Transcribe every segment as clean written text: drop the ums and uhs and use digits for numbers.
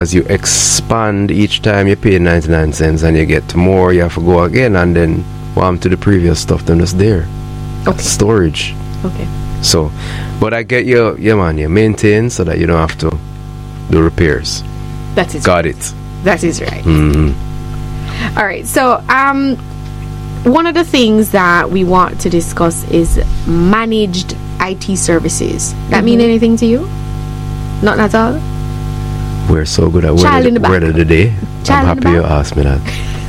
as you expand each time you pay 99 cents and you get more, you have to go again and then warm to the previous stuff, then it's there. Okay. Storage. Okay. So, but I get you, yeah, man, you maintain so that you don't have to do repairs. That is Got right. it. That is right. Mm-hmm. All right. So, one of the things that we want to discuss is managed IT services. That mean anything to you? Not at all? We're so good at Child in the word of the day. Child I'm in the happy you back. asked me that.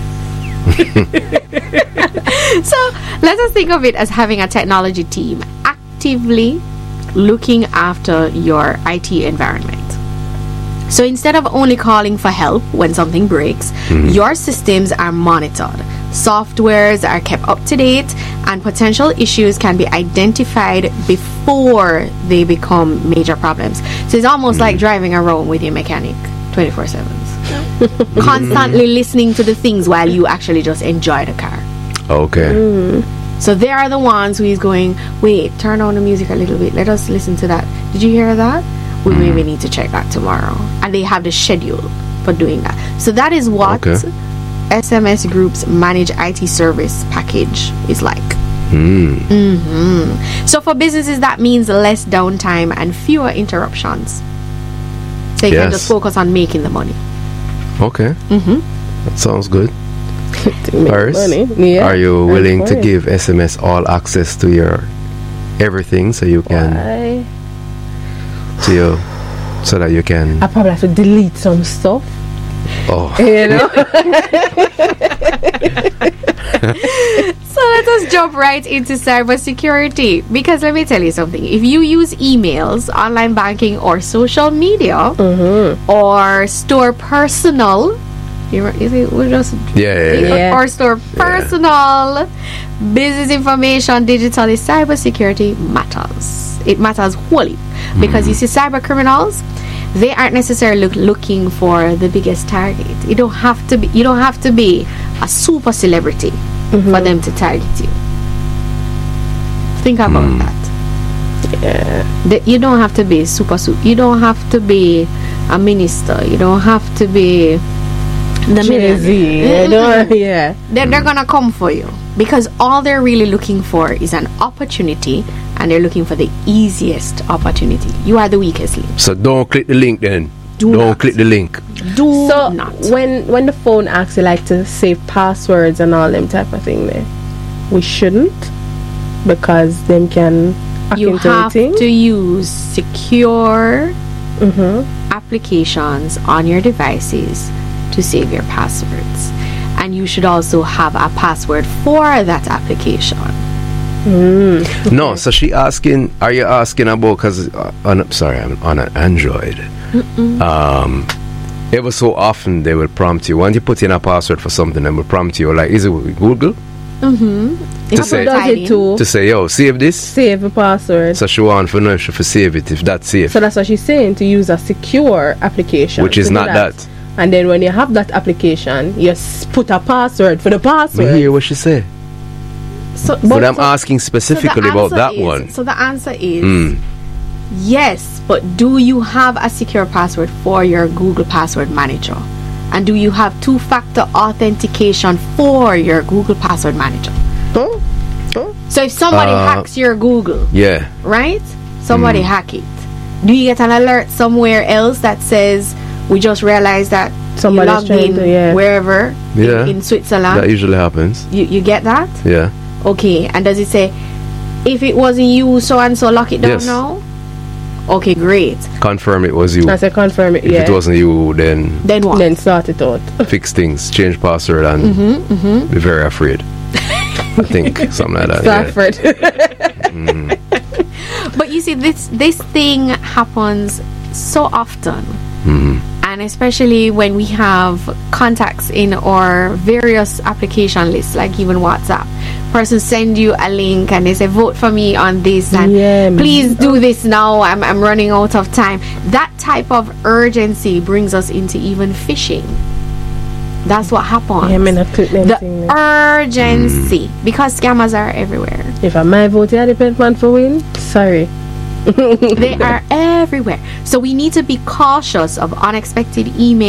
So let us think of it as having a technology team actively looking after your IT environment. So instead of only calling for help when something breaks, your systems are monitored. Softwares are kept up to date, and potential issues can be identified before they become major problems. So it's almost like driving around with your mechanic 24/7. Constantly listening to the things while you actually just enjoy the car. Okay. So they are the ones who is going, wait, turn on the music a little bit. Let us listen to that. Did you hear that? We maybe need to check that tomorrow. And they have the schedule for doing that. So that is what SMS Group's managed IT service package is like. So for businesses, that means less downtime and fewer interruptions. So you can just focus on making the money. Okay. That sounds good. Paris, yeah, are you willing to give SMS all access to your everything so you can so that you can I probably have to delete some stuff. Oh. You know. So let us jump right into cybersecurity, because let me tell you something. If you use emails, online banking, or social media, or store personal, we're just or store personal business information digitally, cybersecurity matters. It matters wholly, because you see, cyber criminals, they aren't necessarily looking for the biggest target. You don't have to be a super celebrity for them to target you. Think about that. You don't have to be you don't have to be a minister. You don't have to be the Jay-Z. They're gonna come for you, because all they're really looking for is an opportunity, and they're looking for the easiest opportunity. You are the weakest link. So don't click the link then. Don't not. click the link. So when the phone asks you like to save passwords and all them type of thing there, we shouldn't, because them can hack You into have anything. to use secure applications on your devices to save your passwords, and you should also have a password for that application. No, so are you asking about, because I'm on an Android. Ever so often they will prompt you, when you put in a password for something, they will prompt you, like, is it Google? To say, yo, save this, save a password. so she want to know if she save it, if that's safe. So that's what she's saying, to use a secure application, Which is to do not that. And then when you have that application, you put a password for the password. Me hear what she say. But I'm asking specifically about that one. So the answer is yes, but do you have a secure password for your Google Password Manager? And do you have two-factor authentication for your Google Password Manager? So if somebody hacks your Google, right? Somebody hack it. Do you get an alert somewhere else that says, we just realized that somebody's you logged trying in wherever in Switzerland? That usually happens. You get that? Yeah. Okay, and does it say, if it wasn't you, so and so, lock it down now? Okay, great. Confirm it was you. I said confirm it, If it wasn't you, then what? Then sort it out. Fix things, change password, and be very afraid. I think something like that. But you see, this thing happens so often, and especially when we have contacts in our various application lists, like even WhatsApp. Person send you a link and they say, vote for me on this, and please do this now, I'm running out of time. That type of urgency brings us into even phishing. That's what happens. The urgency, because scammers are everywhere. If I my vote, yeah, depend man for win. Sorry. They are everywhere. So we need to be cautious of unexpected emails